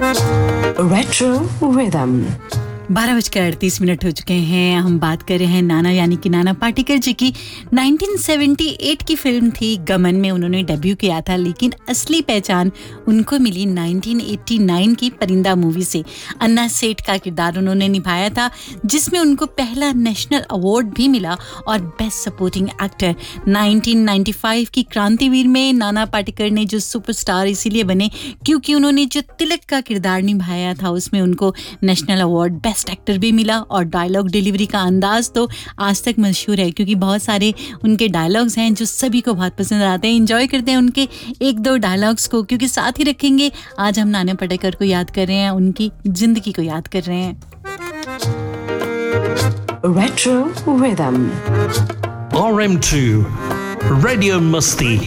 Retro Rhythm. 12:38 हो चुके हैं। हम बात कर रहे हैं नाना यानी कि नाना पाटेकर जी की। 1978 की फिल्म थी गमन में उन्होंने डेब्यू किया था, लेकिन असली पहचान उनको मिली 1989 की परिंदा मूवी से। अन्ना सेठ का किरदार उन्होंने निभाया था, जिसमें उनको पहला नेशनल अवार्ड भी मिला और बेस्ट सपोर्टिंग एक्टर। 1995 की क्रांतिवीर में नाना पाटेकर ने जो सुपरस्टार इसीलिए बने क्योंकि उन्होंने जो तिलक का किरदार निभाया था उसमें उनको नेशनल अवार्ड बेस्ट एक्टर भी मिला। और डायलॉग डिलीवरी का अंदाज तो आज तक मशहूर है, क्योंकि बहुत सारे उनके डायलॉग्स हैं जो सभी को बहुत पसंद आते हैं। एंजॉय करते हैं उनके एक दो डायलॉग्स को, क्योंकि साथ ही रखेंगे आज हम नाना पाटेकर को याद कर रहे हैं, उनकी जिंदगी को याद कर रहे हैं। Retro Rhythm. RM2 Radio Musti